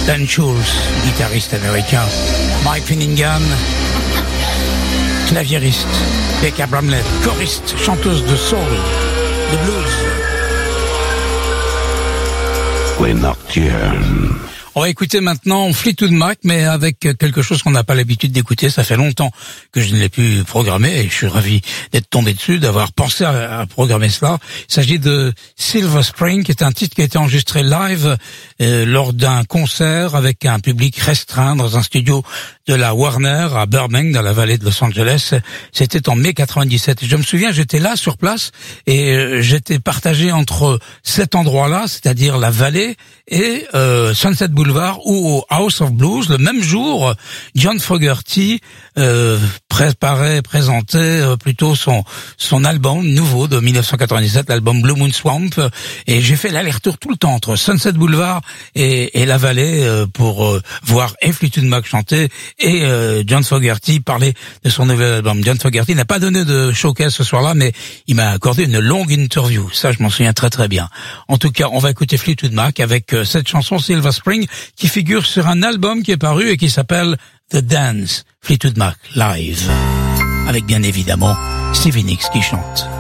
Dan Schultz, guitariste américain, Mike Finnegan, claviériste, Becca Bramlett, choriste, chanteuse de soul, de blues. Les Nocturnes. On va écouter maintenant Fleetwood Mac, mais avec quelque chose qu'on n'a pas l'habitude d'écouter. Ça fait longtemps que je ne l'ai plus programmé et je suis ravi d'être tombé dessus, d'avoir pensé à programmer cela. Il s'agit de Silver Spring, qui est un titre qui a été enregistré live lors d'un concert avec un public restreint dans un studio de la Warner à Burbank, dans la vallée de Los Angeles. C'était en mai 97. Je me souviens, j'étais là sur place et j'étais partagé entre cet endroit-là, c'est-à-dire la vallée, et Sunset Boulevard ou au House of Blues. Le même jour, John Fogerty présentait plutôt son album nouveau de 1997, l'album Blue Moon Swamp, et j'ai fait l'aller-retour tout le temps entre Sunset Boulevard et la vallée pour voir Fleetwood Mac chanter et John Fogerty parler de son nouvel album. John Fogerty n'a pas donné de showcase ce soir-là, mais il m'a accordé une longue interview. Ça, je m'en souviens très très bien. En tout cas, on va écouter Fleetwood Mac avec cette chanson Silver Spring qui figure sur un album qui est paru et qui s'appelle The Dance, Fleetwood Mac live, avec bien évidemment Stevie Nicks qui chante.